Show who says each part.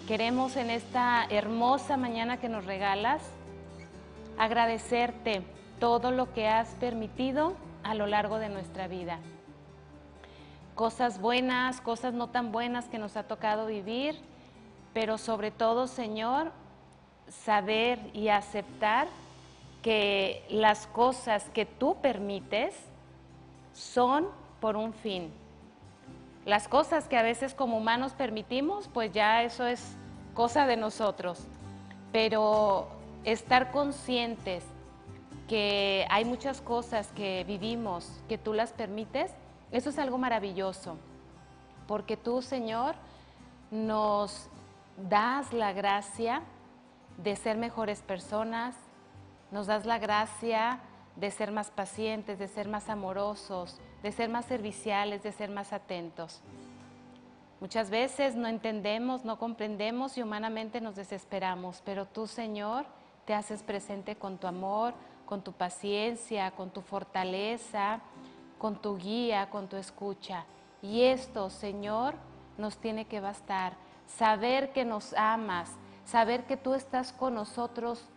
Speaker 1: Queremos en esta hermosa mañana que nos regalas agradecerte todo lo que has permitido a lo largo de nuestra vida. Cosas buenas, cosas no tan buenas que nos ha tocado vivir, pero sobre todo, Señor, saber y aceptar que las cosas que tú permites son por un fin. Las cosas que a veces como humanos permitimos, pues ya eso es cosa de nosotros. Pero estar conscientes que hay muchas cosas que vivimos, que tú las permites, eso es algo maravilloso. Porque tú, Señor, nos das la gracia de ser mejores personas, nos das la gracia de ser más pacientes, de ser más amorosos, de ser más serviciales, de ser más atentos. Muchas veces no entendemos, no comprendemos y humanamente nos desesperamos, pero tú, Señor, te haces presente con tu amor, con tu paciencia, con tu fortaleza, con tu guía, con tu escucha. Y esto, Señor, nos tiene que bastar. Saber que nos amas, saber que tú estás con nosotros